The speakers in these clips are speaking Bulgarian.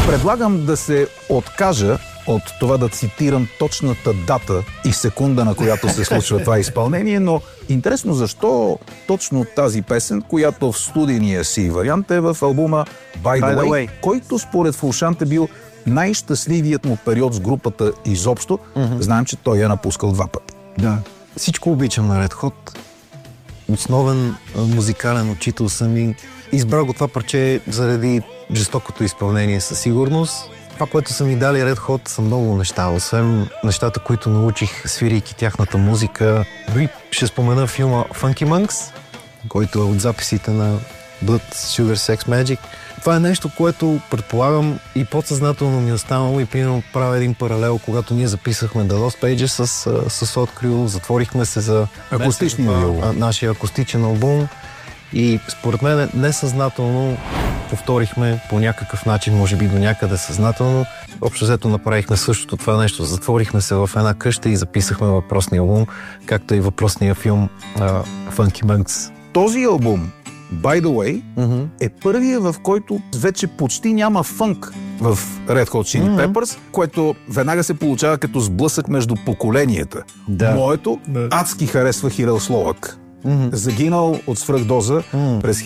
Предлагам да се откажа от това да цитирам точната дата и секунда, на която се случва това изпълнение, но интересно защо точно тази песен, която в студийния си вариант е в албума By the Way, който според Фулшант е бил най-щастливият му период с групата изобщо. Знаем, че той я напускал 2 пъти. Да. Всичко обичам на Red Hot. Основен музикален учител съм и избрал го това парче заради жестокото изпълнение със сигурност. Това, което са ми дали Red Hot, са много неща. Освен нещата, които научих, свирийки тяхната музика. Дори ще спомена филма Funky Monks, който е от записите на Blood Sugar Sex Magic. Това е нещо, което предполагам и подсъзнателно ми е останало и примерно правя един паралел, когато ние записахме The Lost Pages с Открил, затворихме се за нашия акустичен албум и според мен несъзнателно повторихме по някакъв начин, може би до някъде съзнателно. Общо взето направихме същото това нещо. Затворихме се в една къща и записахме въпросния албум, както и въпросния филм Funky Monks. Този албум By the Way е първият, в който вече почти няма фънк в Red Hot Chili Peppers, което веднага се получава като сблъсък между поколенията. Моето адски харесва Хирел Словак. Загинал от свръхдоза през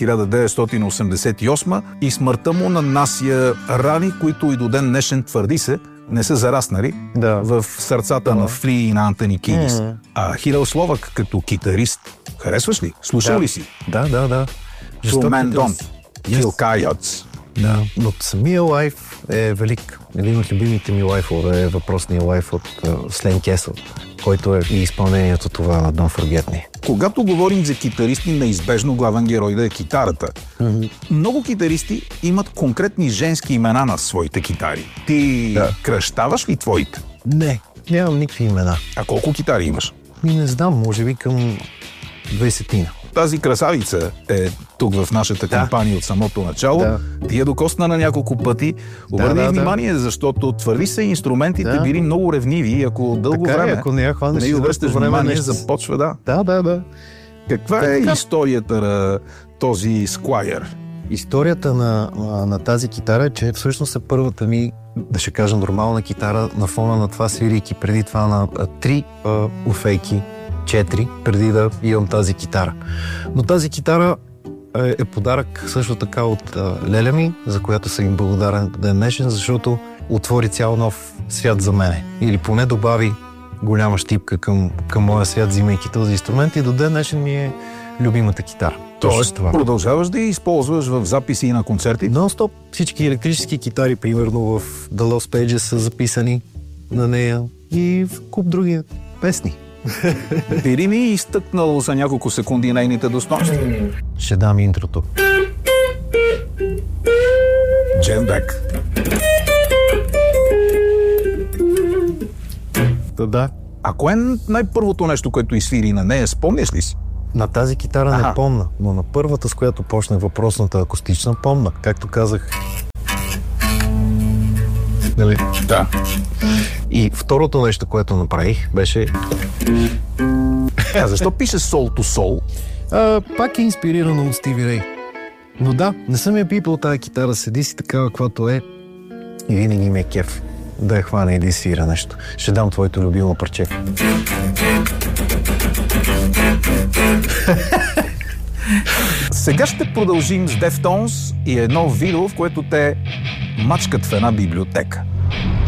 1988 и смъртта му нанася рани, които и до ден днешен, твърди се, не са зараснали в сърцата на Фли и на Антони Кинис. А Хирел Словак като китарист, харесваш ли? Слушал ли си? Да. True Man Don't, Kill Coyotes. Да, но самия лайф е велик. Един от любимите ми лайфове е въпросния лайф от Слейн Кесъл, който е и изпълнението това на Don't Forget Me. Когато говорим за китаристи, неизбежно главен герой да е китарата. Много китаристи имат конкретни женски имена на своите китари. Ти кръщаваш ли твоите? Не, нямам никакви имена. А колко китари имаш? Не знам, може би към 20-тина. Тази красавица е тук в нашата кампания от самото начало. Ти я докосна на няколко пъти. Обърни внимание, защото твърди се, инструментите били много ревниви и ако дълго време ако не не обръщаш внимание, започва Да. Каква е историята на този Squier? Историята на тази китара е, че всъщност е първата ми, да ще кажа, нормална китара на фона на това свирийки, преди това на 3 уфейки, 4, преди да имам тази китара. Но тази китара е подарък също така от леля ми, за която съм им благодарен до ден днешен, защото отвори цял нов свят за мене. Или поне добави голяма щипка към моя свят, взимайки този инструмент, и до ден днешен ми е любимата китара. Тоест, продължаваш да я използваш в записи и на концерти? Нон-стоп. Всички електрически китари, примерно в The Lost Pages, са записани на нея и в куп други песни. Би ли ми изтъкнал за няколко секунди нейните достоинства? Ще дам интрото. Джен Бек. Да. А кое е най-първото нещо, което изсвири на нея? Спомняш ли си? На тази китара не помня, но на първата, с която почнах въпросната акустична, помня. Както казах. Нали? Да. И второто нещо, което направих, беше... А защо пише Soul to Soul? Пак е инспирирано от Стиви Рей. Но да, не съм я пипал тази китара, седи си такава, каквато е, и винаги ми е кеф да я хвана и да свира нещо. Ще дам твоето любимо парче. Сега ще продължим с Deftones и едно видео, в което те мачкат в една библиотека.